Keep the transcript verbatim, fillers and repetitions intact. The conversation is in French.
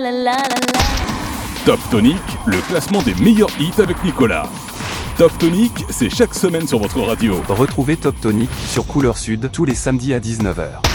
Top Tonic, le classement des meilleurs hits avec Nicolas. Top Tonic, c'est chaque semaine sur votre radio. Retrouvez Top Tonic sur Couleur Sud tous les samedis à dix-neuf heures.